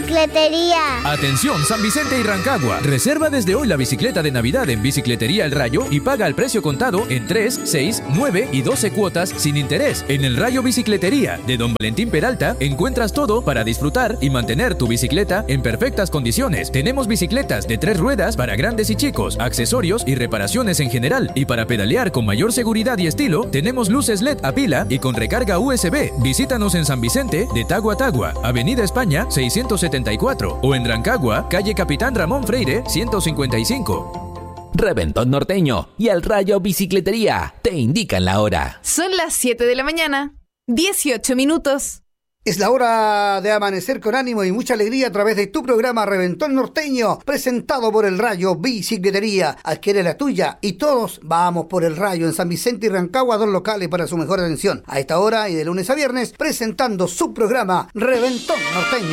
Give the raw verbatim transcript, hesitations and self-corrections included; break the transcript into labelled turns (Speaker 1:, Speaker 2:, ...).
Speaker 1: Bicicletería.
Speaker 2: Atención San Vicente y Rancagua. Reserva desde hoy la bicicleta de Navidad en Bicicletería El Rayo y paga al precio contado en tres, seis, nueve y doce cuotas sin interés. En El Rayo Bicicletería de Don Valentín Peralta encuentras todo para disfrutar y mantener tu bicicleta en perfectas condiciones. Tenemos bicicletas de tres ruedas para grandes y chicos, accesorios y reparaciones en general. Y para pedalear con mayor seguridad y estilo, tenemos luces L E D a pila y con recarga U S B. Visítanos en San Vicente de Tagua Tagua, Avenida España seiscientos setenta y cuatro o en Rancagua, calle Capitán Ramón Freire ciento cincuenta y cinco.
Speaker 3: Reventón Norteño y El Rayo Bicicletería te indican la hora.
Speaker 4: Son las siete de la mañana, dieciocho minutos.
Speaker 5: Es la hora de amanecer con ánimo y mucha alegría a través de tu programa Reventón Norteño, presentado por El Rayo Bicicletería. Adquiere la tuya y todos vamos por El Rayo en San Vicente y Rancagua, dos locales para su mejor atención. A esta hora y de lunes a viernes, presentando su programa Reventón Norteño.